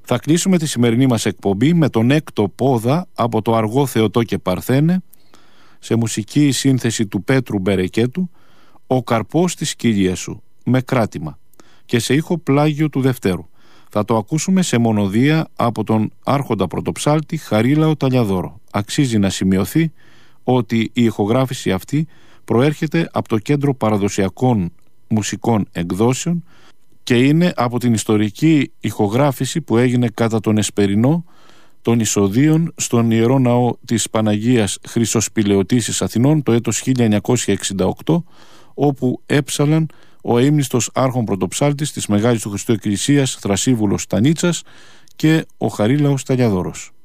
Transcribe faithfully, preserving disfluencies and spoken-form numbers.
Θα κλείσουμε τη σημερινή μας εκπομπή με τον έκτο πόδα από το αργό Θεοτό και Παρθένε, σε μουσική σύνθεση του Πέτρου Μπερεκέτου, «Ο καρπός της κοιλίας σου», με κράτημα, και σε ήχο πλάγιο του Δευτέρου. Θα το ακούσουμε σε μονοδία από τον άρχοντα πρωτοψάλτη Χαρίλαο Ταλιαδόρο. Αξίζει να σημειωθεί ότι η ηχογράφηση αυτή προέρχεται από το Κέντρο Παραδοσιακών Μουσικών Εκδόσεων και είναι από την ιστορική ηχογράφηση που έγινε κατά τον Εσπερινό των εισοδίων στον Ιερό Ναό της Παναγίας Χρυσοσπηλαιωτήσης Αθηνών το έτος χίλια εννιακόσια εξήντα οκτώ, όπου έψαλαν ο αείμνηστος άρχον πρωτοψάλτης της Μεγάλης του Χριστού Εκκλησίας Θρασίβουλος Στανίτσας και ο Χαρίλαος Ταλιαδόρος.